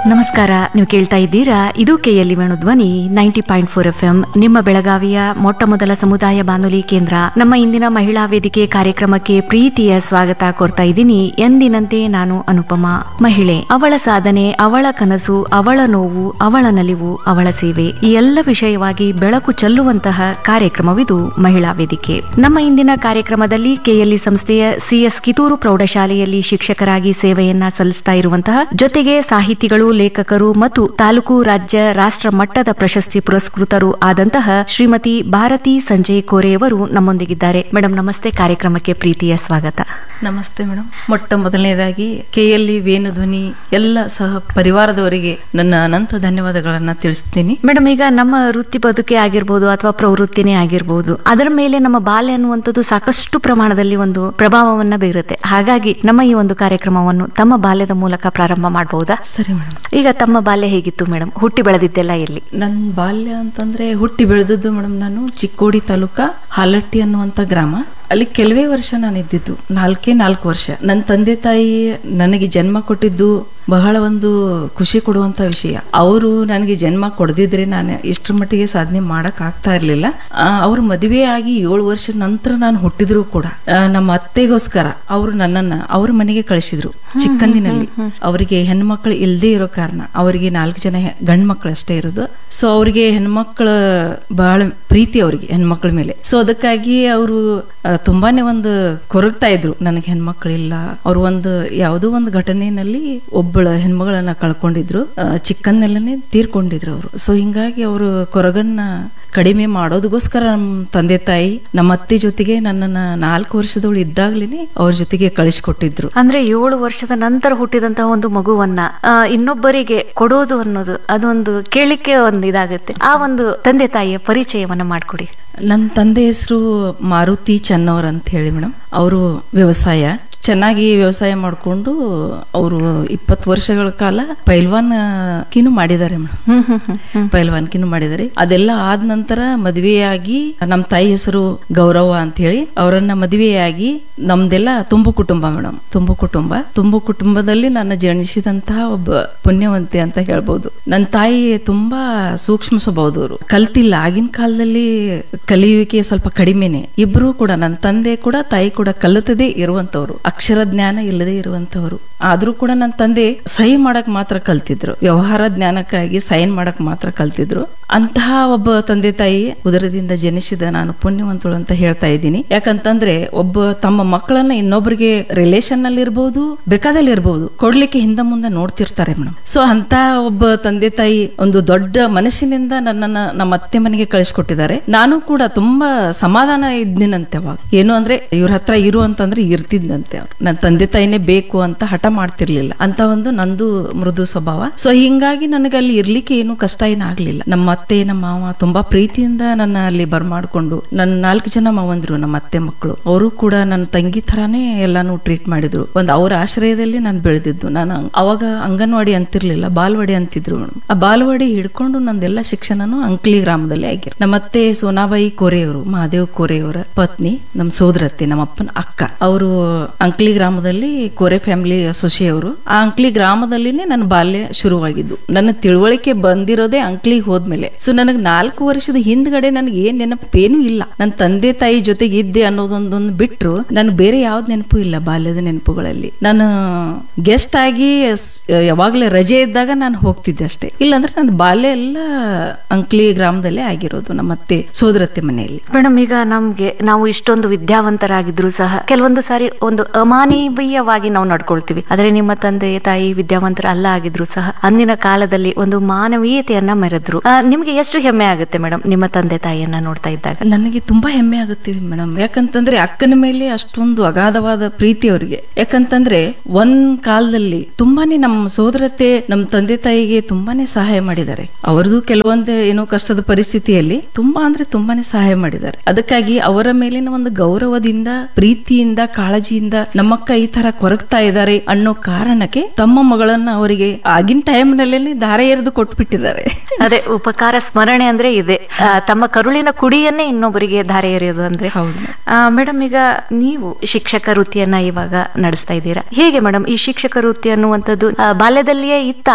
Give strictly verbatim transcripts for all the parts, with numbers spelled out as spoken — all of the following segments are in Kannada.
ನಮಸ್ಕಾರ. ನೀವು ಕೇಳ್ತಾ ಇದ್ದೀರಾ, ಇದು ಕೆಎಲ್ಇ ವೇಣು ಧ್ವನಿ ninety point four F M, ನಿಮ್ಮ ಬೆಳಗಾವಿಯ ಮೊಟ್ಟ ಮೊದಲ ಸಮುದಾಯ ಬಾನುಲಿ ಕೇಂದ್ರ. ನಮ್ಮ ಇಂದಿನ ಮಹಿಳಾ ವೇದಿಕೆ ಕಾರ್ಯಕ್ರಮಕ್ಕೆ ಪ್ರೀತಿಯ ಸ್ವಾಗತ ಕೋರ್ತಾ ಇದ್ದೀನಿ. ಎಂದಿನಂತೆ ನಾನು ಅನುಪಮಾ, ಮಹಿಳೆ. ಅವಳ ಸಾಧನೆ, ಅವಳ ಕನಸು, ಅವಳ ನೋವು, ಅವಳ ನಲಿವು, ಅವಳ ಸೇವೆ, ಈ ಎಲ್ಲ ವಿಷಯವಾಗಿ ಬೆಳಕು ಚೆಲ್ಲುವಂತಹ ಕಾರ್ಯಕ್ರಮವಿದು ಮಹಿಳಾ ವೇದಿಕೆ. ನಮ್ಮ ಇಂದಿನ ಕಾರ್ಯಕ್ರಮದಲ್ಲಿ ಕೆಎಲ್ಇ ಸಂಸ್ಥೆಯ ಸಿಎಸ್ ಕಿತ್ತೂರು ಪ್ರೌಢಶಾಲೆಯಲ್ಲಿ ಶಿಕ್ಷಕರಾಗಿ ಸೇವೆಯನ್ನ ಸಲ್ಲಿಸ್ತಾ ಇರುವಂತಹ, ಜೊತೆಗೆ ಸಾಹಿತಿಗಳು, ಲೇಖಕರು ಮತ್ತು ತಾಲೂಕು, ರಾಜ್ಯ, ರಾಷ್ಟ್ರ ಮಟ್ಟದ ಪ್ರಶಸ್ತಿ ಪುರಸ್ಕೃತರು ಆದಂತಹ ಶ್ರೀಮತಿ ಭಾರತಿ ಸಂಜಯ್ ಕೋರೆಯವರು ನಮ್ಮೊಂದಿಗಿದ್ದಾರೆ. ಮೇಡಮ್ ನಮಸ್ತೆ, ಕಾರ್ಯಕ್ರಮಕ್ಕೆ ಪ್ರೀತಿಯ ಸ್ವಾಗತ. ನಮಸ್ತೆ ಮೇಡಮ್. ಮೊಟ್ಟ ಮೊದಲನೇದಾಗಿ ಕೆಎಲ್ಇ ವೇಣು ಧ್ವನಿ ಎಲ್ಲ ಸಹ ಪರಿವಾರದವರಿಗೆ ನನ್ನ ಅನಂತ ಧನ್ಯವಾದಗಳನ್ನ ತಿಳಿಸ್ತೀನಿ. ಮೇಡಮ್, ಈಗ ನಮ್ಮ ವೃತ್ತಿ ಬದುಕೆ ಆಗಿರ್ಬೋದು ಅಥವಾ ಪ್ರವೃತ್ತಿನೇ ಆಗಿರ್ಬೋದು, ಅದರ ಮೇಲೆ ನಮ್ಮ ಬಾಲ್ಯ ಅನ್ನುವಂಥದ್ದು ಸಾಕಷ್ಟು ಪ್ರಮಾಣದಲ್ಲಿ ಒಂದು ಪ್ರಭಾವವನ್ನ ಬೀರುತ್ತೆ. ಹಾಗಾಗಿ ನಮ್ಮ ಈ ಒಂದು ಕಾರ್ಯಕ್ರಮವನ್ನು ತಮ್ಮ ಬಾಲ್ಯದ ಮೂಲಕ ಪ್ರಾರಂಭ ಮಾಡಬಹುದಾ? ಸರಿ ಮೇಡಮ್. ಈಗ ತಮ್ಮ ಬಾಲ್ಯ ಹೇಗಿತ್ತು ಮೇಡಮ್? ಹುಟ್ಟಿ ಬೆಳೆದಿದ್ದೆಲ್ಲ ಎಲ್ಲಿ? ನನ್ನ ಬಾಲ್ಯ ಅಂತಂದ್ರೆ ಹುಟ್ಟಿ ಬೆಳೆದದ್ದು ಮೇಡಮ್, ನಾನು ಚಿಕ್ಕೋಡಿ ತಾಲೂಕಾ ಹಾಲಟ್ಟಿ ಅನ್ನುವಂತ ಗ್ರಾಮ. ಅಲ್ಲಿ ಕೆಲವೇ ವರ್ಷ ನಾನು ಇದ್ದಿದ್ದು, ನಾಲ್ಕೇ ನಾಲ್ಕು ವರ್ಷ. ನನ್ನ ತಂದೆ ತಾಯಿ ನನಗೆ ಜನ್ಮ ಕೊಟ್ಟಿದ್ದು ಬಹಳ ಒಂದು ಖುಷಿ ಕೊಡುವಂತ ವಿಷಯ. ಅವರು ನನಗೆ ಜನ್ಮ ಕೊಡದಿದ್ರೆ ನಾನು ಇಷ್ಟರ ಮಟ್ಟಿಗೆ ಸಾಧನೆ ಮಾಡಕ್ ಆಗ್ತಾ ಇರ್ಲಿಲ್ಲ. ಅವ್ರ ಮದುವೆ ಆಗಿ ಏಳು ವರ್ಷ ನಂತರ ನಾನು ಹುಟ್ಟಿದ್ರು ಕೂಡ ನಮ್ಮ ಅತ್ತೆಗೋಸ್ಕರ ಅವರು ನನ್ನನ್ನ ಅವ್ರ ಮನೆಗೆ ಕಳಿಸಿದ್ರು. ಚಿಕ್ಕಂದಿನಲ್ಲಿ ಅವರಿಗೆ ಹೆಣ್ಮಕ್ಳು ಇಲ್ದೇ ಇರೋ ಕಾರಣ, ಅವರಿಗೆ ನಾಲ್ಕು ಜನ ಗಂಡ್ ಮಕ್ಳು ಅಷ್ಟೇ ಇರೋದು. ಸೊ ಅವ್ರಿಗೆ ಹೆಣ್ಮಕ್ಳ ಬಹಳ ಪ್ರೀತಿ ಅವ್ರಿಗೆ ಹೆಣ್ಮಕ್ಳ ಮೇಲೆ. ಸೊ ಅದಕ್ಕಾಗಿ ಅವರು ತುಂಬಾನೇ ಒಂದು ಕೊರಗ್ತಾ ಇದ್ರು, ನನಗೆ ಹೆಣ್ಮಕ್ಳಿಲ್ಲ. ಅವ್ರು ಒಂದು ಯಾವುದೋ ಒಂದು ಘಟನೆಯಲ್ಲಿ ಒಬ್ಬಳ ಹೆಣ್ಮಗಳನ್ನ ಕಳ್ಕೊಂಡಿದ್ರು, ಚಿಕ್ಕಂದೆಲ್ಲನೇ ತೀರ್ಕೊಂಡಿದ್ರು ಅವರು. ಸೊ ಹಿಂಗಾಗಿ ಅವರು ಕೊರಗನ್ನ ಕಡಿಮೆ ಮಾಡೋದಕ್ಕೋಸ್ಕರ ನಮ್ಮ ತಂದೆ ತಾಯಿ ನಮ್ಮ ಅತ್ತೆ ಜೊತೆಗೆ ನನ್ನನ್ನ ನಾಲ್ಕು ವರ್ಷದವಳು ಇದ್ದಾಗ್ಲೇನೆ ಅವ್ರ ಜೊತೆಗೆ ಕಳಿಸ್ಕೊಟ್ಟಿದ್ರು. ಅಂದ್ರೆ ಏಳು ವರ್ಷದ ನಂತರ ಹುಟ್ಟಿದಂತಹ ಒಂದು ಮಗುವನ್ನ ಇನ್ನೊಬ್ಬರಿಗೆ ಕೊಡೋದು ಅನ್ನೋದು ಅದೊಂದು ಕೇಳಿಕೆ ಒಂದು ಇದಾಗುತ್ತೆ. ಆ ಒಂದು ತಂದೆ ತಾಯಿಯ ಪರಿಚಯವನ್ನ ಮಾಡ್ಕೊಡಿ. ನನ್ನ ತಂದೆ ಹೆಸರು ಮಾರುತಿ ಚನ್ನವರ್ ಅಂತ ಹೇಳಿ ಮೇಡಮ್. ಅವರು ವ್ಯವಸಾಯ ಚೆನ್ನಾಗಿ ವ್ಯವಸಾಯ ಮಾಡಿಕೊಂಡು ಅವರು ಇಪ್ಪತ್ತು ವರ್ಷಗಳ ಕಾಲ ಪೈಲ್ವಾನ್ಕಿನೂ ಮಾಡಿದ್ದಾರೆ ಮೇಡಮ್. ಪೈಲ್ವಾನ್ಕಿನೂ ಮಾಡಿದ್ದಾರೆ. ಅದೆಲ್ಲ ಆದ ನಂತರ ಮದುವೆಯಾಗಿ ನಮ್ಮ ತಾಯಿ ಹೆಸರು ಗೌರವ ಅಂತ ಹೇಳಿ ಅವರನ್ನ ಮದುವೆಯಾಗಿ ನಮ್ದೆಲ್ಲ ತುಂಬು ಕುಟುಂಬ ಮೇಡಮ್. ತುಂಬು ಕುಟುಂಬ ತುಂಬು ಕುಟುಂಬದಲ್ಲಿ ನನ್ನ ಜನಿಸಿದಂತಹ ಒಬ್ಬ ಪುಣ್ಯವಂತೆ ಅಂತ ಹೇಳ್ಬೋದು. ನನ್ನ ತಾಯಿ ತುಂಬಾ ಸೂಕ್ಷ್ಮ ಸ್ವಭಾವದವರು, ಕಲ್ತಿಲ್ಲ. ಆಗಿನ ಕಾಲದಲ್ಲಿ ಕಲಿಯುವಿಕೆ ಸ್ವಲ್ಪ ಕಡಿಮೆನೆ. ಇಬ್ರು ಕೂಡ, ನನ್ನ ತಂದೆ ಕೂಡ ತಾಯಿ ಕೂಡ ಕಲಿತದೇ ಇರುವಂತವ್ರು, ಅಕ್ಷರ ಜ್ಞಾನ ಇಲ್ಲದೆ ಇರುವಂತವರು. ಆದ್ರೂ ಕೂಡ ನನ್ನ ತಂದೆ ಸಹಿ ಮಾಡಕ್ ಮಾತ್ರ ಕಲ್ತಿದ್ರು, ವ್ಯವಹಾರ ಜ್ಞಾನಕ್ಕಾಗಿ ಸೈನ್ ಮಾಡಕ್ ಮಾತ್ರ ಕಲ್ತಿದ್ರು. ಅಂತಹ ಒಬ್ಬ ತಂದೆ ತಾಯಿ ಉದರದಿಂದ ಜನಿಸಿದ ನಾನು ಪುಣ್ಯವಂತಳು ಅಂತ ಹೇಳ್ತಾ ಇದ್ದೀನಿ. ಯಾಕಂತಂದ್ರೆ ಒಬ್ಬ ತಮ್ಮ ಮಕ್ಕಳನ್ನ ಇನ್ನೊಬ್ಬರಿಗೆ ರಿಲೇಷನ್ ನಲ್ಲಿ ಇರ್ಬಹುದು, ಬೇಕಾದಲ್ಲಿ ಇರ್ಬಹುದು, ಕೊಡ್ಲಿಕ್ಕೆ ಹಿಂದೆ ಮುಂದೆ ನೋಡ್ತಿರ್ತಾರೆ ಮೇಡಮ್. ಸೊ ಅಂತ ಒಬ್ಬ ತಂದೆ ತಾಯಿ ಒಂದು ದೊಡ್ಡ ಮನಸ್ಸಿನಿಂದ ನನ್ನನ್ನ ನಮ್ಮ ಅತ್ತೆ ಮನೆಗೆ ಕಳಿಸ್ಕೊಟ್ಟಿದ್ದಾರೆ. ನಾನು ಕೂಡ ತುಂಬಾ ಸಮಾಧಾನ ಇದ್ದಿನಂತೆ ಅವಾಗ. ಏನು ಅಂದ್ರೆ ಇವ್ರ ಹತ್ರ ಇರು ಅಂತಂದ್ರೆ ಇರ್ತಿದ್ದಂತೆ. ಅವ್ರು ನನ್ನ ತಂದೆ ತಾಯಿನೇ ಬೇಕು ಅಂತ ಹಠ ಮಾಡ್ತಿರ್ಲಿಲ್ಲ. ಅಂತ ಒಂದು ನಂದು ಮೃದು ಸ್ವಭಾವ. ಸೊ ಹಿಂಗಾಗಿ ನನಗೆ ಅಲ್ಲಿ ಇರ್ಲಿಕ್ಕೆ ಏನು ಕಷ್ಟ ಏನಾಗ್ಲಿಲ್ಲ. ನಮ್ಮ ಅತ್ತೆ ನಮ್ಮ ಮಾವ ತುಂಬಾ ಪ್ರೀತಿಯಿಂದ ನನ್ನ ಅಲ್ಲಿ ಬರ್ಮಾಡ್ಕೊಂಡು, ನನ್ನ ನಾಲ್ಕು ಜನ ಮಾವಂದ್ರು ನಮ್ಮ ಅತ್ತೆ ಮಕ್ಕಳು, ಅವರು ಕೂಡ ನನ್ನ ತಂಗಿ ತರಾನೇ ಎಲ್ಲಾನು ಟ್ರೀಟ್ ಮಾಡಿದ್ರು. ಒಂದು ಅವ್ರ ಆಶ್ರಯದಲ್ಲಿ ನಾನು ಬೆಳೆದಿದ್ದು. ನಾನು ಅವಾಗ ಅಂಗನವಾಡಿ ಅಂತಿರ್ಲಿಲ್ಲ, ಬಾಲ್ವಾಡಿ ಅಂತಿದ್ರು. ಆ ಬಾಲ್ವಾಡಿ ಹಿಡ್ಕೊಂಡು ನಂದೆಲ್ಲ ಶಿಕ್ಷಣನು ಅಂಕ್ಲಿ ಗ್ರಾಮದಲ್ಲಿ ಆಗಿರು. ನಮ್ಮ ಅತ್ತೆ ಸೋನಾಬಾಯಿ ಕೋರೆಯವರು, ಮಹಾದೇವ್ ಕೋರೆಯವರ ಪತ್ನಿ, ನಮ್ಮ ಸೋದರತ್ತೆ, ನಮ್ಮ ಅಪ್ಪನ ಅಕ್ಕ. ಅವರು ಅಂಕ್ಲಿ ಗ್ರಾಮದಲ್ಲಿ ಕೋರೆ ಫ್ಯಾಮಿಲಿ ಸೊಸೆಯವರು. ಆ ಅಂಕ್ಲಿ ಗ್ರಾಮದಲ್ಲಿನೇ ನನ್ನ ಬಾಲ್ಯ ಶುರುವಾಗಿದ್ದು. ನನ್ನ ತಿಳುವಳಿಕೆ ಬಂದಿರೋದೇ ಅಂಕ್ಲಿಗೆ ಹೋದ್ಮೇಲೆ. ಸೊ ನನಗೆ ನಾಲ್ಕು ವರ್ಷದ ಹಿಂದ್ಗಡೆ ನನಗೆ ಏನ್ ನೆನಪೇನು ಇಲ್ಲ. ನನ್ನ ತಂದೆ ತಾಯಿ ಜೊತೆಗೆ ಇದ್ದೆ ಅನ್ನೋದೊಂದೊಂದು ಬಿಟ್ರು ನನ್ಗೆ ಬೇರೆ ಯಾವ್ದು ನೆನಪು ಇಲ್ಲ ಬಾಲ್ಯದ ನೆನಪುಗಳಲ್ಲಿ. ನಾನು ಗೆಸ್ಟ್ ಆಗಿ ಯಾವಾಗ್ಲೇ ರಜೆ ಇದ್ದಾಗ ನಾನು ಹೋಗ್ತಿದ್ದೆ ಅಷ್ಟೇ. ಇಲ್ಲಾಂದ್ರೆ ನನ್ನ ಬಾಲ್ಯ ಎಲ್ಲ ಅಂಕ್ಲಿ ಗ್ರಾಮದಲ್ಲೇ ಆಗಿರೋದು, ನಮ್ಮ ಅತ್ತೆ ಸೋದರತ್ತೆ ಮನೆಯಲ್ಲಿ. ಮೇಡಮ್, ಈಗ ನಮ್ಗೆ ನಾವು ಇಷ್ಟೊಂದು ವಿದ್ಯಾವಂತರಾಗಿದ್ರು ಸಹ ಕೆಲವೊಂದು ಸಾರಿ ಒಂದು ಅಮಾನವೀಯವಾಗಿ ನಾವು ನಡ್ಕೊಳ್ತೀವಿ. ಆದ್ರೆ ನಿಮ್ಮ ತಂದೆ ತಾಯಿ ವಿದ್ಯಾವಂತರ ಅಲ್ಲ ಆಗಿದ್ರು ಸಹ ಅಂದಿನ ಕಾಲದಲ್ಲಿ ಒಂದು ಮಾನವೀಯತೆಯನ್ನ ಮೆರೆದ್ರು. ನಿಮ್ಗೆ ಎಷ್ಟು ಹೆಮ್ಮೆ ಆಗುತ್ತೆ ಮೇಡಮ್ ನಿಮ್ಮ ತಂದೆ ತಾಯಿಯನ್ನ ನೋಡ್ತಾ ಇದ್ದಾಗ? ನನಗೆ ತುಂಬಾ ಹೆಮ್ಮೆ ಆಗುತ್ತೆ ಮೇಡಮ್. ಯಾಕಂತಂದ್ರೆ ಅಕ್ಕನ ಮೇಲೆ ಅಷ್ಟೊಂದು ಅಗಾಧವಾದ ಪ್ರೀತಿ ಅವರಿಗೆ. ಯಾಕಂತಂದ್ರೆ ಒಂದ್ ಕಾಲದಲ್ಲಿ ತುಂಬಾನೇ ನಮ್ಮ ಸೋದರತೆ ನಮ್ಮ ತಂದೆ ತಾಯಿಗೆ ತುಂಬಾನೇ ಸಹಾಯ ಮಾಡಿದ್ದಾರೆ. ಅವರದು ಕೆಲವೊಂದು ಏನೋ ಕಷ್ಟದ ಪರಿಸ್ಥಿತಿಯಲ್ಲಿ ತುಂಬಾ ಅಂದ್ರೆ ತುಂಬಾನೇ ಸಹಾಯ ಮಾಡಿದ್ದಾರೆ. ಅದಕ್ಕಾಗಿ ಅವರ ಮೇಲಿನ ಒಂದು ಗೌರವದಿಂದ, ಪ್ರೀತಿಯಿಂದ, ಕಾಳಜಿಯಿಂದ ನಮ್ಮಕ್ಕ ಈ ತರ ಕೊರಗ್ತಾ ಇದ್ದಾರೆ ಅನ್ನೋ ಕಾರಣಕ್ಕೆ ತಮ್ಮ ಮಗಳನ್ನ ಅವರಿಗೆ ಆಗಿನ ಟೈಮ್ ನಲ್ಲಿ ದಾರೆ ಎರೆದು ಕೊಟ್ಬಿಟ್ಟಿದ್ದಾರೆ. ಅದೇ ಉಪಕಾರ ಸ್ಮರಣೆ ಅಂದ್ರೆ ಇದೆ. ತಮ್ಮ ಕರುಳಿನ ಕುಡಿಯನ್ನೇ ಇನ್ನೊಬ್ಬರಿಗೆ ಧಾರೆ ಎರೆಯೋದು ಅಂದ್ರೆ. ಹೌದು ಮೇಡಮ್, ಈಗ ನೀವು ಶಿಕ್ಷಕ ವೃತ್ತಿಯನ್ನ ಇವಾಗ ನಡೆಸ್ತಾ ಇದ್ದೀರಾ. ಹೇಗೆ ಮೇಡಮ್ ಈ ಶಿಕ್ಷಕ ವೃತ್ತಿ ಅನ್ನುವಂಥದ್ದು ಬಾಲ್ಯದಲ್ಲಿಯೇ ಇತ್ತ ಆಸೆ,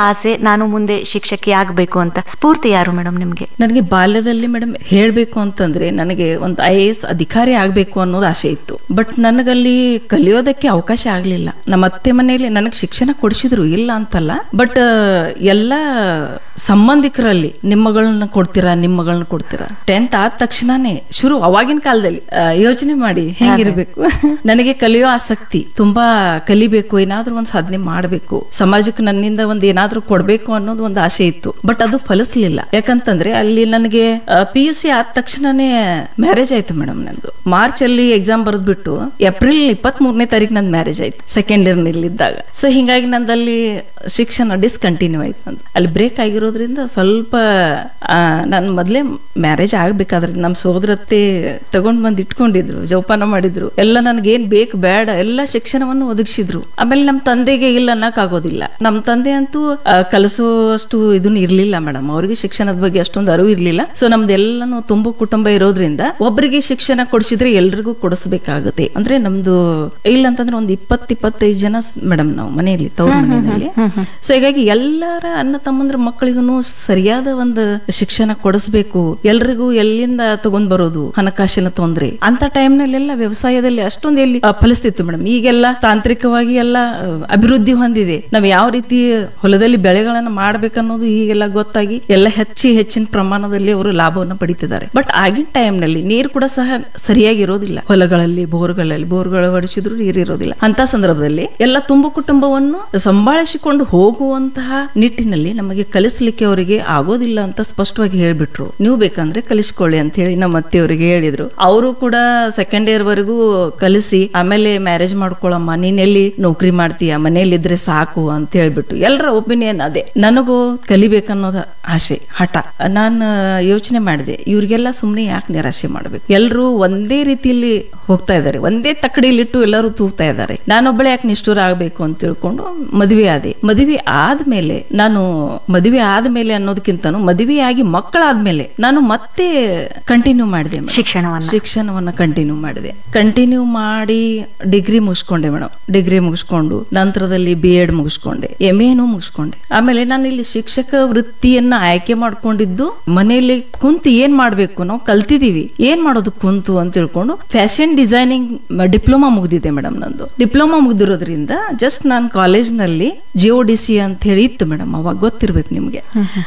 ನಾನು ಮುಂದೆ ಶಿಕ್ಷಕಿ ಆಗ್ಬೇಕು ಅಂತ ಸ್ಫೂರ್ತಿ ಯಾರು ಮೇಡಮ್ ನಿಮ್ಗೆ? ನನಗೆ ಬಾಲ್ಯದಲ್ಲಿ ಮೇಡಮ್ ಹೇಳ್ಬೇಕು ಅಂತಂದ್ರೆ ನನಗೆ ಒಂದು ಐ ಎ ಎಸ್ ಅಧಿಕಾರಿ ಆಗ್ಬೇಕು ಅನ್ನೋದು ಆಸೆ ಇತ್ತು. ಬಟ್ ನನಗಲ್ಲಿ ಕಲಿಯೋದಕ್ಕೆ ಅವಕಾಶ ಆಗ್ಲಿಲ್ಲ. ನಮ್ಮ ಅತ್ತೆ ಮನೆಯಲ್ಲಿ ನನಗೆ ಶಿಕ್ಷಣ ಕೊಡಿಸಿದ್ರು, ಇಲ್ಲ ಅಂತಲ್ಲ. ಬಟ್ ಎಲ್ಲ ಸಂಬಂಧಿಕರಲ್ಲಿ ನಿಮ್ಮಗಳನ್ನ ಕೊಡ್ತೀರಾ ನಿಮ್ಮಗಳನ್ನ ಕೊಡ್ತೀರಾ ಟೆಂತ್ ಆದ ತಕ್ಷಣನೇ ಶುರು. ಅವಾಗಿನ ಕಾಲದಲ್ಲಿ ಯೋಚನೆ ಮಾಡಿ ಹೆಂಗಿರ್ಬೇಕು. ನನಗೆ ಕಲಿಯೋ ಆಸಕ್ತಿ, ತುಂಬಾ ಕಲಿಬೇಕು, ಏನಾದ್ರೂ ಒಂದ್ ಸಾಧನೆ ಮಾಡ್ಬೇಕು, ಸಮಾಜಕ್ಕೆ ನನ್ನಿಂದ ಒಂದ್ ಏನಾದ್ರೂ ಕೊಡ್ಬೇಕು ಅನ್ನೋದು ಒಂದು ಆಸೆ ಇತ್ತು. ಬಟ್ ಅದು ಫಲಿಸ್ಲಿಲ್ಲ. ಯಾಕಂತಂದ್ರೆ ಅಲ್ಲಿ ನನಗೆ ಪಿ ಯು ಸಿ ಆದ ತಕ್ಷಣನೇ ಮ್ಯಾರೇಜ್ ಆಯ್ತು ಮೇಡಮ್. ನಂದು ಮಾರ್ಚ್ ಅಲ್ಲಿ ಎಕ್ಸಾಮ್ ಬರೆದ್ಬಿಟ್ಟು ಏಪ್ರಿಲ್ ಇಪ್ಪತ್ತ್ ಮೂರನೇ ತಾರೀಕು ನಂದು ಮ್ಯಾರೇಜ್ ಆಯ್ತು, ಸೆಕೆಂಡ್ ಇಯರ್ ಇದ್ದಾಗ. ಸೊ ಹಿಂಗಾಗಿ ನಂದಲ್ಲಿ ಶಿಕ್ಷಣ ಡಿಸ್ಕಂಟಿನ್ಯೂ ಆಯ್ತು. ನಂದು ಅಲ್ಲಿ ಬ್ರೇಕ್ ಆಗಿರೋದ್ರಿಂದ ಸ್ವಲ್ಪ ನನ್ ಮೊದ್ಲೇ ಮ್ಯಾರೇಜ್ ಆಗ್ಬೇಕಾದ್ರೆ ನಮ್ ಸೋದರತ್ತೆ ತಗೊಂಡ್ ಬಂದ್ ಇಟ್ಕೊಂಡಿದ್ರು, ಜೋಪಾನ ಮಾಡಿದ್ರು, ಎಲ್ಲ ನನ್ಗೇನ್ ಬೇಕು ಬೇಡ ಎಲ್ಲ ಶಿಕ್ಷಣವನ್ನು ಒದಗಿಸಿದ್ರು. ಆಮೇಲೆ ನಮ್ ತಂದೆಗೆ ಇಲ್ಲ ಅನ್ನಕ್ ಆಗೋದಿಲ್ಲ. ನಮ್ ತಂದೆ ಅಂತೂ ಕಲಿಸುವಷ್ಟು ಇದನ್ನ ಇರ್ಲಿಲ್ಲ ಮೇಡಮ್. ಅವ್ರಿಗೆ ಶಿಕ್ಷಣದ ಬಗ್ಗೆ ಅಷ್ಟೊಂದು ಅರಿವು ಇರ್ಲಿಲ್ಲ. ಸೊ ನಮ್ದೆಲ್ಲಾನು ತುಂಬು ಕುಟುಂಬ ಇರೋದ್ರಿಂದ ಒಬ್ಬರಿಗೆ ಶಿಕ್ಷಣ ಕೊಡಿಸಿದ್ರೆ ಎಲ್ರಿಗೂ ಕೊಡಿಸ್ಬೇಕಾಗುತ್ತೆ. ಅಂದ್ರೆ ನಮ್ದು ಇಲ್ಲ ಅಂತಂದ್ರೆ ಒಂದ್ ಇಪ್ಪತ್ ಇಪ್ಪತ್ತೈದು ಜನ ಮೇಡಮ್ ನಾವು ಮನೆಯಲ್ಲಿ, ತವ್ರ ಮನೆಯಲ್ಲಿ. ಸೊ ಹೀಗಾಗಿ ಎಲ್ಲರ ಅಣ್ಣ ತಮ್ಮಂದ್ರ ಮಕ್ಕಳಿಗೂ ಸರಿಯಾದ ಒಂದು ಶಿಕ್ಷಣ ಕೊಡಿಸ್ಬೇಕು. ಎಲ್ರಿಗೂ ಎಲ್ಲಿಂದ ತಗೊಂಡ್ ಬರೋದು, ಹಣಕಾಸಿನ ತೊಂದ್ರೆ ಅಂತ ಟೈಮ್ ನಲ್ಲೆಲ್ಲ ವ್ಯವಸಾಯದಲ್ಲಿ ಅಷ್ಟೊಂದು ಎಲ್ಲಿ ಫಲಿಸ್ತಿತ್ತು ಮೇಡಮ್. ಈಗೆಲ್ಲ ತಾಂತ್ರಿಕವಾಗಿ ಎಲ್ಲ ಅಭಿವೃದ್ಧಿ ಹೊಂದಿದೆ. ನಾವ್ ಯಾವ ರೀತಿ ಹೊಲದಲ್ಲಿ ಬೆಳೆಗಳನ್ನ ಮಾಡ್ಬೇಕನ್ನೋದು ಈಗೆಲ್ಲ ಗೊತ್ತಾಗಿ ಎಲ್ಲ ಹೆಚ್ಚಿ ಹೆಚ್ಚಿನ ಪ್ರಮಾಣದಲ್ಲಿ ಅವರು ಲಾಭವನ್ನು ಪಡಿತಿದ್ದಾರೆ. ಬಟ್ ಆಗಿನ ಟೈಮ್ ನಲ್ಲಿ ನೀರು ಕೂಡ ಸಹ ಸರಿಯಾಗಿ ಇರೋದಿಲ್ಲ. ಹೊಲಗಳಲ್ಲಿ ಬೋರ್ಗಳಲ್ಲಿ ಬೋರ್ಗಳು ಹೊಡಿಸಿದ್ರು ನೀರು ಇರೋದಿಲ್ಲ. ಅಂತ ಸಂದರ್ಭದಲ್ಲಿ ಎಲ್ಲ ತುಂಬು ಕುಟುಂಬವನ್ನು ಸಂಭಾಳಿಸಿಕೊಂಡು ಹೋಗುವಂತಹ ನಿಟ್ಟಿನಲ್ಲಿ ನಮಗೆ ಕಲಿಸ್ಲಿಕ್ಕೆ ಅವರಿಗೆ ಆಗೋದಿಲ್ಲ ಅಂತ ಸ್ಪಷ್ಟವಾಗಿ ಹೇಳ್ಬಿಟ್ರು. ನೀವು ಬೇಕಂದ್ರೆ ಕಲಿಸ್ಕೊಳ್ಳಿ ಅಂತ ಹೇಳಿ ನಮ್ಮ ಅತ್ತೆಯವರಿಗೆ ಹೇಳಿದ್ರು. ಅವರು ಕೂಡ ಸೆಕೆಂಡ್ ಇಯರ್ ವರೆಗೂ ಕಲಿಸಿ ಆಮೇಲೆ ಮ್ಯಾರೇಜ್ ಮಾಡ್ಕೊಳಮ್ಮ, ನೀನ್ ಎಲ್ಲಿ ನೌಕರಿ ಮಾಡ್ತೀಯ, ಮನೇಲಿ ಇದ್ರೆ ಸಾಕು ಅಂತ ಹೇಳ್ಬಿಟ್ಟು. ಎಲ್ಲರ ಒಪಿನಿಯನ್ ಅದೇ. ನನಗೂ ಕಲಿಬೇಕನ್ನೋದ ಆಸೆ, ಹಠ. ನಾನು ಯೋಚನೆ ಮಾಡಿದೆ, ಇವ್ರಿಗೆಲ್ಲ ಸುಮ್ನೆ ಯಾಕೆ ನಿರಾಶೆ ಮಾಡ್ಬೇಕು, ಎಲ್ರು ಒಂದೇ ರೀತಿಯಲ್ಲಿ ಹೋಗ್ತಾ ಇದ್ದಾರೆ, ಒಂದೇ ತಕ್ಕಡಿಲಿಟ್ಟು ಎಲ್ಲರೂ ತೂಗ್ತಾ ಇದ್ದಾರೆ, ನಾನೊಬ್ಬಳೆ ಯಾಕೆ ನಿಷ್ಠೂರ ಆಗ್ಬೇಕು ಅಂತ ತಿಳ್ಕೊಂಡು ಮದುವೆ ಆದೆ. ಮದುವೆ ಆದ್ಮೇಲೆ ನಾನು ಮದುವೆ ಆದ್ಮೇಲೆ ಅನ್ನೋದಕ್ಕಿಂತನೂ ಮದುವೆ ಆಗಿ ಮಕ್ಕಳಾದ್ಮೇಲೆ ನಾನು ಮತ್ತೆ ಕಂಟಿನ್ಯೂ ಮಾಡಿದೆ ಶಿಕ್ಷಣವನ್ನ ಶಿಕ್ಷಣವನ್ನ ಕಂಟಿನ್ಯೂ ಮಾಡಿದೆ. ಕಂಟಿನ್ಯೂ ಮಾಡಿ ಡಿಗ್ರಿ ಮುಗಿಸ್ಕೊಂಡೆ ಮೇಡಮ್. ಡಿಗ್ರಿ ಮುಗಿಸ್ಕೊಂಡು ನಂತರದಲ್ಲಿ ಬಿ ಎಡ್ ಮುಗಿಸ್ಕೊಂಡೆ, ಎಂ ಎನು ಮುಗಿಸ್ಕೊಂಡೆ. ಆಮೇಲೆ ನಾನು ಇಲ್ಲಿ ಶಿಕ್ಷಕ ವೃತ್ತಿಯನ್ನ ಆಯ್ಕೆ ಮಾಡ್ಕೊಂಡಿದ್ದು ಮನೆಯಲ್ಲಿ ಕುಂತು ಏನ್ ಮಾಡ್ಬೇಕು, ನಾವು ಕಲ್ತಿದೀವಿ ಏನ್ ಮಾಡೋದು ಕುಂತು ಅಂತ ತಿಳ್ಕೊಂಡು ಫ್ಯಾಷನ್ ಡಿಸೈನಿಂಗ್ ಡಿಪ್ಲೊಮಾ ಮುಗ್ದಿದೆ ಮೇಡಮ್. ನಂದು ಡಿಪ್ಲೊಮಾ ಮುಗ್ದಿರೋದ್ರಿಂದ ಜಸ್ಟ್ ನಾನು ಕಾಲೇಜ್ ನಲ್ಲಿ ಜಿ ಒ ಡಿ ಸಿ ಅಂತ ಹೇಳಿ ಇತ್ತು ಮೇಡಮ್, ಅವಾಗ ಗೊತ್ತಿರ್ಬೇಕು ನಿಮ್ಗೆ.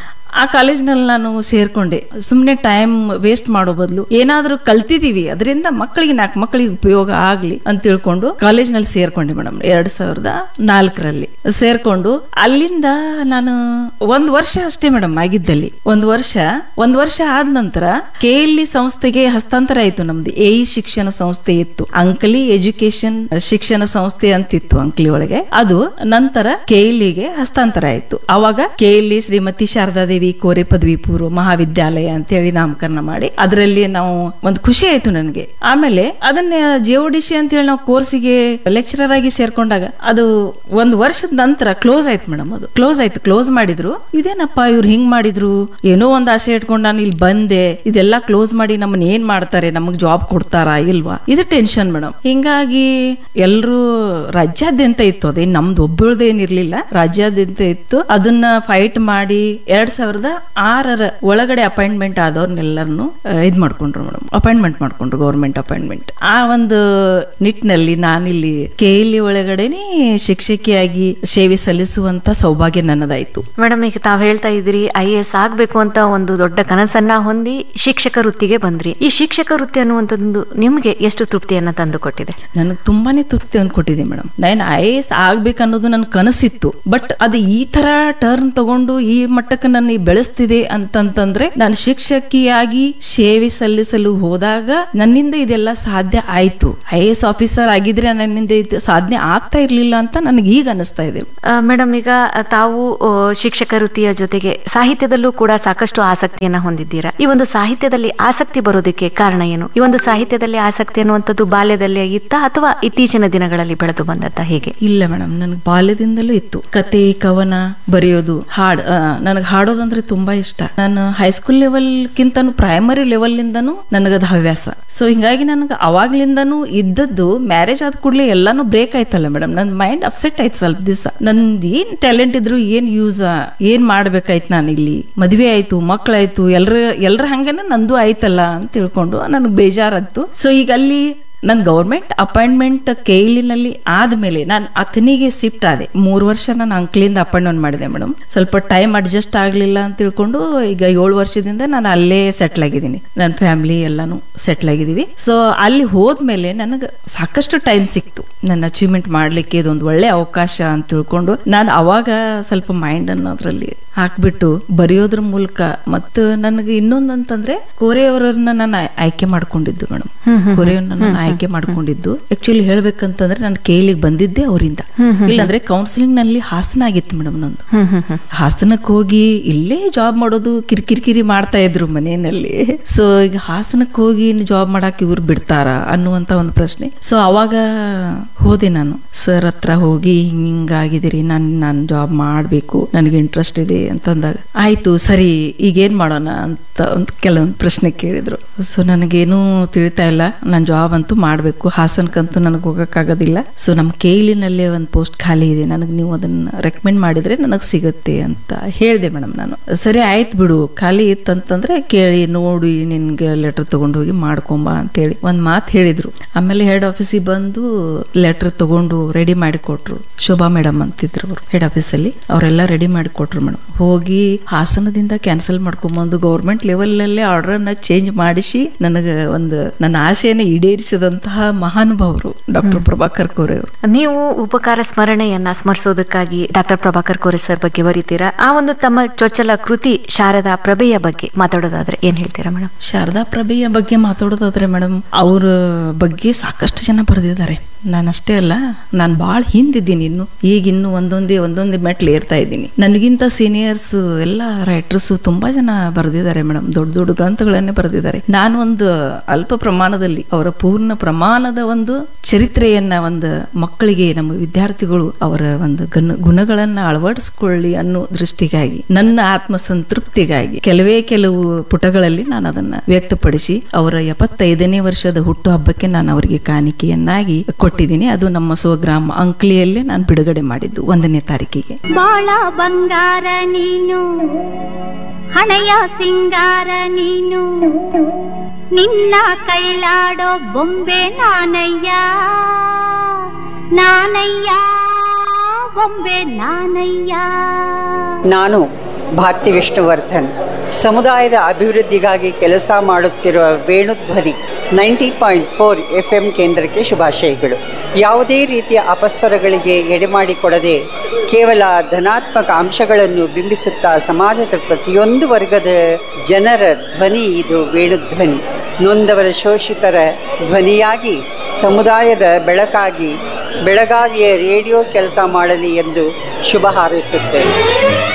ಆ ಕಾಲೇಜ್ನಲ್ಲಿ ನಾನು ಸೇರ್ಕೊಂಡೆ. ಸುಮ್ನೆ ಟೈಮ್ ವೇಸ್ಟ್ ಮಾಡೋ ಬದಲು ಏನಾದ್ರೂ ಕಲ್ತಿದೀವಿ ಅದರಿಂದ ಮಕ್ಕಳಿಗೆ ನಾಲ್ಕು ಮಕ್ಕಳಿಗೆ ಉಪಯೋಗ ಆಗ್ಲಿ ಅಂತ ತಿಳ್ಕೊಂಡು ಕಾಲೇಜ್ ನಲ್ಲಿ ಸೇರ್ಕೊಂಡೆ ಮೇಡಮ್. ಎರಡ್ ಸಾವಿರದ ನಾಲ್ಕರಲ್ಲಿ ಸೇರ್ಕೊಂಡು ಅಲ್ಲಿಂದ ನಾನು ಒಂದ್ ವರ್ಷ ಅಷ್ಟೇ ಮೇಡಮ್ ಆಗಿದ್ದಲ್ಲಿ. ಒಂದ್ ವರ್ಷ ಒಂದ್ ವರ್ಷ ಆದ ನಂತರ ಕೆ ಎಲ್ ಇ ಸಂಸ್ಥೆಗೆ ಹಸ್ತಾಂತರ ಆಯ್ತು. ನಮ್ದು ಎ ಇ ಶಿಕ್ಷಣ ಸಂಸ್ಥೆ ಇತ್ತು, ಅಂಕಲಿ ಎಜುಕೇಶನ್ ಶಿಕ್ಷಣ ಸಂಸ್ಥೆ ಅಂತಿತ್ತು ಅಂಕಲಿ ಒಳಗೆ. ಅದು ನಂತರ ಕೆ ಎಲ್ ಇಗೆ ಹಸ್ತಾಂತರ ಆಯ್ತು. ಅವಾಗ K L E Shrimati Sharada Devi ಕೋರೆ ಪದವಿ ಪೂರ್ವ ಮಹಾವಿದ್ಯಾಲಯ ಅಂತ ಹೇಳಿ ನಾಮಕರಣ ಮಾಡಿ ಅದರಲ್ಲಿ ನಾವು ಒಂದು ಖುಷಿ ಆಯ್ತು ನನಗೆ. ಆಮೇಲೆ ಅದನ್ನ ಜೆ ಒ ಡಿ ಸಿ ಅಂತ ಹೇಳಿ ನಾವು ಕೋರ್ಸಿಗೆ ಲೆಕ್ಚರರ್ ಆಗಿ ಸೇರ್ಕೊಂಡಾಗ ಅದು ಒಂದು ವರ್ಷದ ನಂತರ ಕ್ಲೋಸ್ ಆಯ್ತು ಮೇಡಮ್. ಅದು ಕ್ಲೋಸ್ ಆಯ್ತು, ಕ್ಲೋಸ್ ಮಾಡಿದ್ರು. ಇದೇನಪ್ಪ ಇವ್ರು ಹಿಂಗ್ ಮಾಡಿದ್ರು, ಏನೋ ಒಂದ್ ಆಸೆ ಇಟ್ಕೊಂಡು ನಾನು ಇಲ್ಲಿ ಬಂದೆ, ಇದೆಲ್ಲ ಕ್ಲೋಸ್ ಮಾಡಿ ನಮ್ಮನ್ನ ಏನ್ ಮಾಡ್ತಾರೆ, ನಮಗ್ ಜಾಬ್ ಕೊಡ್ತಾರಾ ಇಲ್ವಾ, ಇದು ಟೆನ್ಷನ್ ಮೇಡಮ್. ಹಿಂಗಾಗಿ ಎಲ್ರು ರಾಜ್ಯಾದ್ಯಂತ ಇತ್ತು, ಅದೇನ್ ನಮ್ದು ಒಬ್ಬಳದೇನಿರ್ಲಿಲ್ಲ, ರಾಜ್ಯಾದ್ಯಂತ ಇತ್ತು. ಅದನ್ನ ಫೈಟ್ ಮಾಡಿ ಎರಡ್ ಸಾವಿರದ ಆರರ ಒಳಗಡೆ ಅಪಾಯಿಂಟ್ಮೆಂಟ್ ಆದವ್ರನ್ನೆಲ್ಲರನ್ನು ಇದ್ ಮಾಡ್ಕೊಂಡ್ರು ಮೇಡಮ್, ಅಪಾಯಿಂಟ್ಮೆಂಟ್ ಮಾಡ್ಕೊಂಡ್ರು, ಗೌರ್ಮೆಂಟ್ ಅಪಾಯಿಂಟ್ಮೆಂಟ್. ಆ ಒಂದು ನಿಟ್ಟಿನಲ್ಲಿ ನಾನಿಲ್ಲಿ ಕೆ ಎಲ್ ಇ ಒಳಗಡೆನೆ ಶಿಕ್ಷಕಿಯಾಗಿ ಸೇವೆ ಸಲ್ಲಿಸುವಂತ ಸೌಭಾಗ್ಯ ನನ್ನದಾಯ್ತು ಮೇಡಮ್. ಈಗ ತಾವ್ ಹೇಳ್ತಾ ಇದ್ರಿ ಐ ಎ ಎಸ್ ಆಗ್ಬೇಕು ಅಂತ ಒಂದು ದೊಡ್ಡ ಕನಸನ್ನ ಹೊಂದಿ ಶಿಕ್ಷಕ ವೃತ್ತಿಗೆ ಬಂದ್ರಿ. ಈ ಶಿಕ್ಷಕ ವೃತ್ತಿ ಅನ್ನುವಂಥದ್ದು ನಿಮ್ಗೆ ಎಷ್ಟು ತೃಪ್ತಿಯನ್ನ ತಂದು ಕೊಟ್ಟಿದೆ? ನನಗೆ ತುಂಬಾನೇ ತೃಪ್ತಿಯನ್ನು ಕೊಟ್ಟಿದೆ ಮೇಡಮ್. ನಾನು ಐ ಎ ಎಸ್ ಆಗ್ಬೇಕನ್ನೋದು ನನ್ನ ಕನಸಿತ್ತು. ಬಟ್ ಅದು ಈ ತರ ಟರ್ನ್ ತಗೊಂಡು ಈ ಮಟ್ಟಕ್ಕೆ ನನ್ನ ಬೆಳೆಸ್ತಿದೆ ಅಂತಂತಂದ್ರೆ ನಾನು ಶಿಕ್ಷಕಿಯಾಗಿ ಸೇವೆ ಸಲ್ಲಿಸಲು ಹೋದಾಗ ನನ್ನಿಂದ ಇದೆಲ್ಲ ಸಾಧ್ಯ ಆಯ್ತು. ಐ ಎ ಎಸ್ ಆಫೀಸರ್ ಆಗಿದ್ರೆ ನನ್ನಿಂದ ಇದು ಸಾಧನೆ ಆಗ್ತಾ ಇರ್ಲಿಲ್ಲ ಅಂತ ನನಗೆ ಈಗ ಅನಿಸ್ತಾ ಇದೆ ಮೇಡಮ್. ಈಗ ತಾವು ಶಿಕ್ಷಕ ವೃತ್ತಿಯ ಜೊತೆಗೆ ಸಾಹಿತ್ಯದಲ್ಲೂ ಕೂಡ ಸಾಕಷ್ಟು ಆಸಕ್ತಿಯನ್ನ ಹೊಂದಿದ್ದೀರಾ. ಈ ಒಂದು ಸಾಹಿತ್ಯದಲ್ಲಿ ಆಸಕ್ತಿ ಬರೋದಕ್ಕೆ ಕಾರಣ ಏನು? ಈ ಒಂದು ಸಾಹಿತ್ಯದಲ್ಲಿ ಆಸಕ್ತಿ ಅನ್ನುವಂಥದ್ದು ಬಾಲ್ಯದಲ್ಲೇ ಇತ್ತ ಅಥವಾ ಇತ್ತೀಚಿನ ದಿನಗಳಲ್ಲಿ ಬೆಳೆದು ಬಂದತ್ತ, ಹೇಗೆ? ಇಲ್ಲ ಮೇಡಮ್, ನನಗೆ ಬಾಲ್ಯದಿಂದಲೂ ಇತ್ತು. ಕತೆ ಕವನ ಬರೆಯೋದು, ಹಾಡ್ ನನಗೆ ಹಾಡೋದಂದ್ರೆ ಅಂದ್ರೆ ತುಂಬಾ ಇಷ್ಟ. ನಾನು ಹೈಸ್ಕೂಲ್ ಲೆವೆಲ್ಗಿಂತನೂ ಪ್ರೈಮರಿ ಲೆವೆಲ್ ನಿಂದನೂ ನನಗದು ಹವ್ಯಾಸ. ಸೊ ಹಿಂಗಾಗಿ ನನಗೆ ಅವಾಗ್ಲಿಂದನೂ ಇದ್ದದ್ದು ಮ್ಯಾರೇಜ್ ಆದ ಕೂಡಲೇ ಎಲ್ಲಾನು ಬ್ರೇಕ್ ಆಯ್ತಲ್ಲ ಮೇಡಮ್, ನನ್ನ ಮೈಂಡ್ ಅಪ್ಸೆಟ್ ಆಯ್ತು ಸ್ವಲ್ಪ ದಿವಸ. ನಂದು ಏನ್ ಟ್ಯಾಲೆಂಟ್ ಇದ್ರು ಏನ್ ಯೂಸ್, ಏನ್ ಮಾಡ್ಬೇಕಾಯ್ತು, ನಾನು ಇಲ್ಲಿ ಮದ್ವೆ ಆಯ್ತು, ಮಕ್ಳಾಯ್ತು, ಎಲ್ರ ಎಲ್ರ ಹಂಗನ ನಂದು ಆಯ್ತಲ್ಲ ಅಂತ ತಿಳ್ಕೊಂಡು ನನಗೆ ಬೇಜಾರತ್ತು. ಸೊ ಈಗ ಅಲ್ಲಿ ನಾನು ಗೌರ್ಮೆಂಟ್ ಅಪಾಯಿಂಟ್ಮೆಂಟ್ ಕೇಲಿನಲ್ಲಿ ಆದ್ಮೇಲೆ ನಾನು ಅಥಣಿಗೆ ಶಿಫ್ಟ್ ಆದೆ. ಮೂರು ವರ್ಷ ನಾನು ಅಂಕ್ಲಿಂದ ಅಪಾಯಿಂಟ್ಮೆಂಟ್ ಮಾಡಿದೆ ಮೇಡಮ್. ಸ್ವಲ್ಪ ಟೈಮ್ ಅಡ್ಜಸ್ಟ್ ಆಗ್ಲಿಲ್ಲ ಅಂತ ತಿಳ್ಕೊಂಡು ಈಗ ಏಳು ವರ್ಷದಿಂದ ನಾನು ಅಲ್ಲೇ ಸೆಟ್ಲ್ ಆಗಿದ್ದೀನಿ. ನನ್ನ ಫ್ಯಾಮಿಲಿ ಎಲ್ಲಾನು ಸೆಟ್ಲ್ ಆಗಿದೀವಿ. ಸೊ ಅಲ್ಲಿ ಹೋದ್ಮೇಲೆ ನನಗೆ ಸಾಕಷ್ಟು ಟೈಮ್ ಸಿಕ್ತು ನನ್ನ ಅಚೀವ್ಮೆಂಟ್ ಮಾಡ್ಲಿಕ್ಕೆ. ಇದೊಂದು ಒಳ್ಳೆ ಅವಕಾಶ ಅಂತ ತಿಳ್ಕೊಂಡು ನಾನು ಅವಾಗ ಸ್ವಲ್ಪ ಮೈಂಡ್ ಅನ್ನು ಅದರಲ್ಲಿ ಹಾಕ್ಬಿಟ್ಟು ಬರೆಯೋದ್ರ ಮೂಲಕ, ಮತ್ತು ನನಗೆ ಇನ್ನೊಂದಂತಂದ್ರೆ ಕೋರೆಯವರನ್ನ ನಾನು ಆಯ್ಕೆ ಮಾಡ್ಕೊಂಡಿದ್ದು ಮೇಡಮ್. ಕೋರೆಯವ್ರನ್ನ ನಾನು ಆಯ್ಕೆ ಮಾಡ್ಕೊಂಡಿದ್ದು ಆಕ್ಚುಲಿ ಹೇಳ್ಬೇಕಂತಂದ್ರೆ ನಾನು ಕೇಲಿಗೆ ಬಂದಿದ್ದೆ ಅವರಿಂದ. ಇಲ್ಲಾಂದ್ರೆ ಕೌನ್ಸಿಲಿಂಗ್ ನಲ್ಲಿ ಹಾಸನ ಆಗಿತ್ತು ಮೇಡಮ್ ನಂದು. ಹಾಸನಕ್ಕೆ ಹೋಗಿ ಇಲ್ಲೇ ಜಾಬ್ ಮಾಡೋದು ಕಿರಿಕಿರಿಕಿರಿ ಮಾಡ್ತಾ ಇದ್ರು ಮನೆಯಲ್ಲಿ. ಸೊ ಈಗ ಹಾಸನಕ್ಕೆ ಹೋಗಿ ಜಾಬ್ ಮಾಡಕ್ ಇವ್ರು ಬಿಡ್ತಾರ ಅನ್ನುವಂತ ಒಂದು ಪ್ರಶ್ನೆ. ಸೊ ಅವಾಗ ಹೋದೆ ನಾನು ಸರ್ ಹತ್ರ ಹೋಗಿ, ಹಿಂಗಾಗಿದ್ದೀರಿ, ನಾನು ನಾನು ಜಾಬ್ ಮಾಡ್ಬೇಕು, ನನಗೆ ಇಂಟ್ರೆಸ್ಟ್ ಇದೆ ಅಂತಂದಾಗ, ಆಯ್ತು ಸರಿ ಈಗೇನ್ ಮಾಡೋಣ ಅಂತ ಒಂದು ಕೆಲವೊಂದು ಪ್ರಶ್ನೆ ಕೇಳಿದ್ರು. ಸೊ ನನಗೇನು ತಿಳಿತಾ ಇಲ್ಲ, ನಾನು ಜಾಬ್ ಅಂತೂ ಮಾಡ್ಬೇಕು, ಹಾಸನಕ್ಕಂತೂ ನನಗೆ ಹೋಗಕ್ಕಾಗೋದಿಲ್ಲ. ಸೊ ನಮ್ಮ ಕೇಲಿನಲ್ಲೇ ಒಂದು ಪೋಸ್ಟ್ ಖಾಲಿ ಇದೆ, ನನಗೆ ನೀವು ಅದನ್ನ ರೆಕಮೆಂಡ್ ಮಾಡಿದ್ರೆ ನನಗೆ ಸಿಗುತ್ತೆ ಅಂತ ಹೇಳಿದೆ ಮೇಡಮ್ ನಾನು. ಸರಿ ಆಯ್ತು ಬಿಡು, ಖಾಲಿ ಇತ್ತಂತಂದ್ರೆ ಕೇಳಿ ನೋಡಿ ನಿನ್ಗೆ ಲೆಟರ್ ತಗೊಂಡು ಹೋಗಿ ಮಾಡ್ಕೊಂಬ ಅಂತೇಳಿ ಒಂದ್ ಮಾತು ಹೇಳಿದ್ರು. ಆಮೇಲೆ ಹೆಡ್ ಆಫೀಸಿಗೆ ಬಂದು ಲೆಟರ್ ತಗೊಂಡು ರೆಡಿ ಮಾಡಿ ಕೊಟ್ರು. ಶೋಭಾ ಮೇಡಮ್ ಅಂತಿದ್ರು ಅವರು ಹೆಡ್ ಆಫೀಸಲ್ಲಿ, ಅವರೆಲ್ಲ ರೆಡಿ ಮಾಡಿ ಕೊಟ್ರು ಮೇಡಮ್. ಹೋಗಿ ಹಾಸನದಿಂದ ಕ್ಯಾನ್ಸಲ್ ಮಾಡ್ಕೊಂಬಂದು ಗೌರ್ಮೆಂಟ್ ಲೆವೆಲ್ ನಲ್ಲೇ ಆರ್ಡರ್ ಅನ್ನ ಚೇಂಜ್ ಮಾಡಿಸಿ ನನಗೆ ಒಂದು ನನ್ನ ಆಸೆಯನ್ನು ಈಡೇರಿಸಿದಂತಹ ಮಹಾನುಭಾವರು ಡಾಕ್ಟರ್ ಪ್ರಭಾಕರ್ ಕೋರೆ ಅವರು. ನೀವು ಉಪಕಾರ ಸ್ಮರಣೆಯನ್ನ ಸ್ಮರಿಸೋದಕ್ಕಾಗಿ ಡಾಕ್ಟರ್ ಪ್ರಭಾಕರ್ ಕೋರೆ ಸರ್ ಬಗ್ಗೆ ಬರೀತೀರಾ. ಆ ಒಂದು ತಮ್ಮ ಚೊಚ್ಚಲ ಕೃತಿ ಶಾರದಾ ಪ್ರಭೆಯ ಬಗ್ಗೆ ಮಾತಾಡೋದಾದ್ರೆ ಏನ್ ಹೇಳ್ತೀರಾ ಮೇಡಮ್? ಶಾರದಾ ಪ್ರಭೆಯ ಬಗ್ಗೆ ಮಾತಾಡೋದಾದ್ರೆ ಮೇಡಮ್, ಅವ್ರ ಬಗ್ಗೆ ಸಾಕಷ್ಟು ಜನ ಬರೆದಿದ್ದಾರೆ. ನಾನಷ್ಟೇ ಅಲ್ಲ, ನಾನು ಭಾಳ ಹಿಂದಿದ್ದೀನಿ. ಇನ್ನು ಈಗ ಇನ್ನು ಒಂದೊಂದೇ ಒಂದೊಂದೇ ಮೆಟ್ಲು ಏರ್ತಾ ಇದ್ದೀನಿ. ನನಗಿಂತ ಸೀನಿಯರ್ಸ್ ಎಲ್ಲ ರೈಟರ್ಸ್ ತುಂಬಾ ಜನ ಬರೆದಿದ್ದಾರೆ ಮೇಡಮ್, ದೊಡ್ಡ ದೊಡ್ಡ ಗ್ರಂಥಗಳನ್ನೇ ಬರೆದಿದ್ದಾರೆ. ನಾನು ಒಂದು ಅಲ್ಪ ಪ್ರಮಾಣದಲ್ಲಿ ಅವರ ಪೂರ್ಣ ಪ್ರಮಾಣದ ಒಂದು ಚರಿತ್ರೆಯನ್ನ ಒಂದು ಮಕ್ಕಳಿಗೆ, ನಮ್ಮ ವಿದ್ಯಾರ್ಥಿಗಳು ಅವರ ಒಂದು ಗಣ ಗುಣಗಳನ್ನ ಅಳವಡಿಸಿಕೊಳ್ಳಿ ಅನ್ನೋ ದೃಷ್ಟಿಗಾಗಿ, ನನ್ನ ಆತ್ಮ ಸಂತೃಪ್ತಿಗಾಗಿ ಕೆಲವೇ ಕೆಲವು ಪುಟಗಳಲ್ಲಿ ನಾನು ಅದನ್ನ ವ್ಯಕ್ತಪಡಿಸಿ ಅವರ ಎಪ್ಪತ್ತೈದನೇ ವರ್ಷದ ಹುಟ್ಟು ಹಬ್ಬಕ್ಕೆ ನಾನು ಅವರಿಗೆ ಕಾಣಿಕೆಯನ್ನಾಗಿ ಕೊಟ್ಟಿದ್ದೀನಿ. ಅದು ನಮ್ಮ ಸ್ವಗ್ರಾಮ ಅಂಕ್ಲಿಯಲ್ಲೇ ನಾನು ಬಿಡುಗಡೆ ಮಾಡಿದ್ದು ಒಂದನೇ ತಾರೀಕಿಗೆ. ಬಾಳ ಬಂಗಾರ ನೀನು, ಹಣೆಯ ಸಿಂಗಾರ ನೀನು, ನಿನ್ನ ಕೈಲಾಡೋ ಬೊಂಬೆ ನಾನಯ್ಯ, ನಾನಯ್ಯ ಬೊಂಬೆ ನಾನಯ್ಯ. ನಾನು ಭಾರತಿ ವಿಷ್ಣುವರ್ಧನ್, ಸಮುದಾಯದ ಅಭಿವೃದ್ಧಿಗಾಗಿ ಕೆಲಸ ಮಾಡುತ್ತಿರುವ Venudhwani ninety point four F M ಕೇಂದ್ರಕ್ಕೆ ಶುಭಾಶಯಗಳು. ಯಾವುದೇ ರೀತಿಯ ಅಪಸ್ವರಗಳಿಗೆ ಎಡೆಮಾಡಿಕೊಡದೆ ಕೇವಲ ಧನಾತ್ಮಕ ಅಂಶಗಳನ್ನು ಬಿಂಬಿಸುತ್ತಾ ಸಮಾಜದ ಪ್ರತಿಯೊಂದು ವರ್ಗದ ಜನರ ಧ್ವನಿ ಇದು ವೇಣುಧ್ವನಿ. ನೊಂದವರ ಶೋಷಿತರ ಧ್ವನಿಯಾಗಿ, ಸಮುದಾಯದ ಬೆಳಕಾಗಿ ಬೆಳಗಾವಿಯ ರೇಡಿಯೋ ಕೆಲಸ ಮಾಡಲಿ ಎಂದು ಶುಭ ಹಾರೈಸುತ್ತೇನೆ.